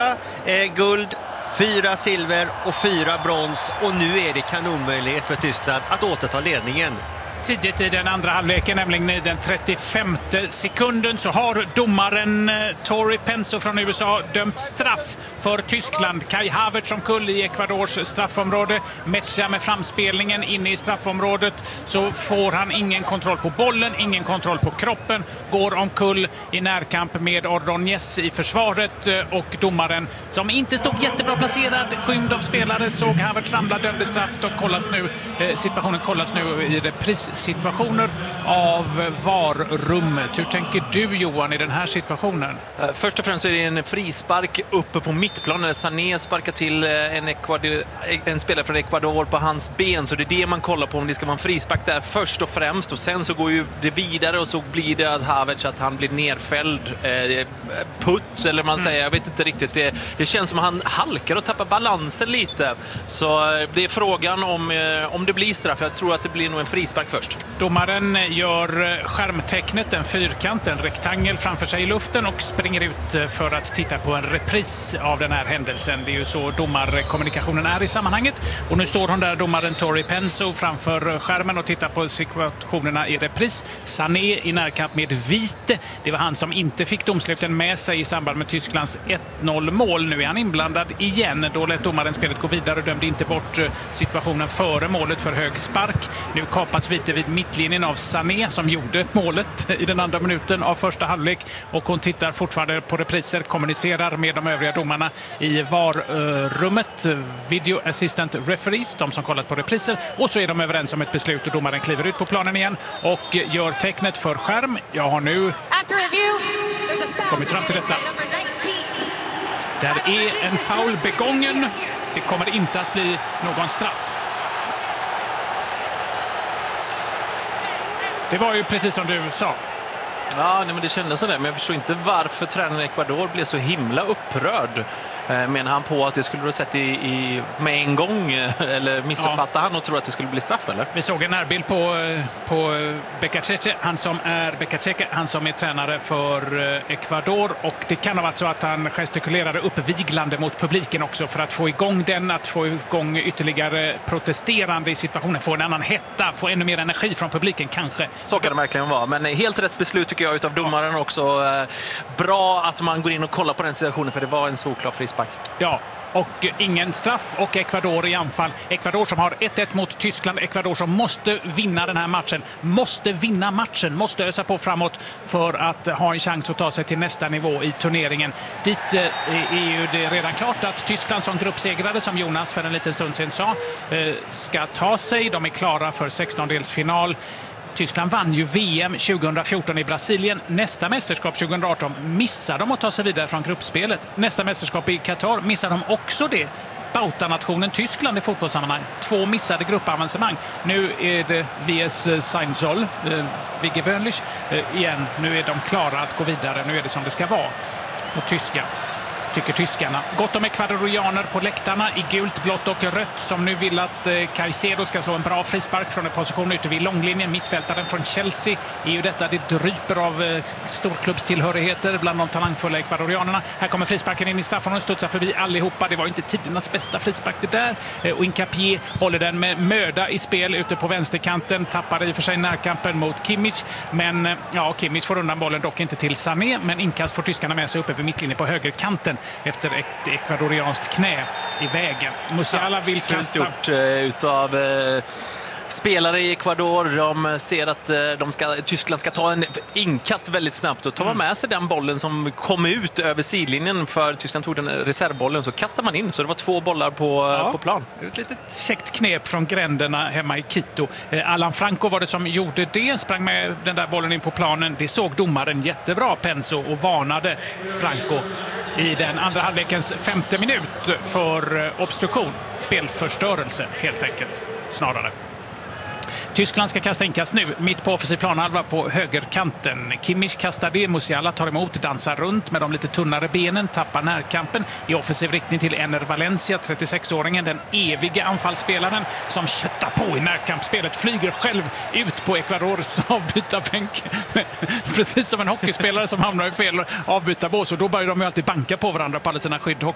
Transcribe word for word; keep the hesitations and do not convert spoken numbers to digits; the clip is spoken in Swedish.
Fyra eh, guld, fyra silver och fyra brons, och nu är det kanonmöjlighet för Tyskland att återta ledningen. Tidigt i den andra halvleken, nämligen i den trettiofemte sekunden, så har domaren Tori Penso från U S A dömt straff för Tyskland. Kai Havertz som kull i Ecuadors straffområde. Meccia med framspelningen inne i straffområdet, så får han ingen kontroll på bollen, ingen kontroll på kroppen, går omkull i närkamp med Ordóñez i försvaret, och domaren, som inte stod jättebra placerad, skymd av spelare, såg Havertz ramla, dömde straff, och kollas nu, situationen kollas nu i repris situationer av V A R-rummet. Hur tänker du, Johan, i den här situationen? Först och främst är det en frispark uppe på mittplan när Sané sparkar till en, Ecuador, en spelare från Ecuador på hans ben, så det är det man kollar på, om det ska vara en frispark där först och främst, och sen så går ju det vidare och så blir det att Havertz, att han blir nerfälld, eh, putt eller man säger, jag vet inte riktigt, det, det känns som att han halkar och tappar balansen lite, så det är frågan om, eh, om det blir straff. Jag tror att det blir nog en frispark först. Domaren gör skärmtecknet, en fyrkant, en rektangel framför sig i luften, och springer ut för att titta på en repris av den här händelsen. Det är ju så domarkommunikationen är i sammanhanget. Och nu står hon där, domaren Tori Penso, framför skärmen och tittar på situationerna i repris. Sané i närkamp med vite. Det var han som inte fick domsluten med sig i samband med Tysklands ett noll-mål. Nu är han inblandad igen. Då lät domaren spelet gå vidare och dömde inte bort situationen före målet för hög spark. Nu kapas vite vid mittlinjen av Sané, som gjorde målet i den andra minuten av första halvlek, och hon tittar fortfarande på repriser, kommunicerar med de övriga domarna i V A R-rummet, Video Assistant Referees, de som kollat på repriser, och så är de överens om ett beslut, och domaren kliver ut på planen igen och gör tecknet för skärm. Jag har nu kommit fram till detta. Där är en foul begången. Det kommer inte att bli någon straff. Det var ju precis som du sa. Ja, nej, men det kändes sådär, men jag förstår inte varför tränaren i Ecuador blev så himla upprörd. Eh, menar han på att det skulle du ha sett i, i, med en gång, eller missuppfattade ja. han och tror att det skulle bli straff, eller? Vi såg en närbild på, på Becachece, han som är Becachece, han som är tränare för Ecuador, och det kan ha varit så att han gestikulerade uppviglande mot publiken också för att få igång den, att få igång ytterligare protesterande i situationen, få en annan hetta, få ännu mer energi från publiken kanske. Så kan det verkligen vara, men helt rätt beslut tycker jag utav domaren också. Bra att man går in och kollar på den situationen, för det var en solklar frispark. Ja, och ingen straff, och Ecuador i anfall. Ecuador som har ett ett mot Tyskland. Ecuador som måste vinna den här matchen. Måste vinna matchen. Måste ösa på framåt för att ha en chans att ta sig till nästa nivå i turneringen. Dit är ju det redan klart att Tyskland som gruppsegrare, som Jonas för en liten stund sedan sa, ska ta sig. De är klara för sextondelsfinal. Tyskland vann ju V M tjugohundrafjorton i Brasilien. Nästa mästerskap tjugohundraarton missar de att ta sig vidare från gruppspelet. Nästa mästerskap i Qatar missar de också det. Bautanationen Tyskland i fotbollssammanhang. Två missade gruppavancemang. Nu är det V S Seinzoll, eh, Vigge Bönlich, eh, igen. Nu är de klara att gå vidare. Nu är det som det ska vara på tyska. Tycker tyskarna. Gott om ekvadorianer på läktarna i gult, blått och rött, som nu vill att eh, Caicedo ska slå en bra frispark från en position ute vid långlinjen. Mittfältaren från Chelsea är ju detta. Det dryper av eh, storklubbstillhörigheter bland de talangfulla ekvadorianerna. Här kommer frisparken in i straffen och studsar förbi allihopa. Det var inte tidernas bästa frispark det där. Eh, och Hincapié håller den med möda i spel ute på vänsterkanten. Tappar i och för sig närkampen mot Kimmich. Men eh, ja, Kimmich får undan bollen, dock inte till Sané. Men inkast får tyskarna med sig uppe vid mittlinjen på högerkanten efter ett ekvadorianskt knä i vägen. Musiala vill kasta. Stort uh, utav uh, spelare i Ecuador. De ser att uh, de ska, Tyskland ska ta en inkast väldigt snabbt och ta mm. med sig den bollen som kom ut över sidlinjen, för Tyskland tog den reservbollen, så kastar man in. Så det var två bollar på, ja. på plan. Ett litet käckt knep från gränderna hemma i Quito. Uh, Alan Franco var det som gjorde det. Sprang med den där bollen in på planen. Det såg domaren jättebra, Penso, och varnade Franco i den andra halvlekens femte minut för obstruktion. Spelförstörelse helt enkelt, snarare. Tyskland ska kasta inkast nu, mitt på offensiv planhalva på högerkanten. Kimmich kastar det, Musiala tar emot, dansar runt med de lite tunnare benen, tappar närkampen i offensiv riktning till Ener Valencia, trettiosexåringen, den eviga anfallsspelaren som köttar på i närkampsspelet, flyger själv ut på Ecuadors avbytarbänk. Precis som en hockeyspelare som hamnar i fel avbytarbås, och då börjar de ju alltid banka på varandra på alla sina skydd,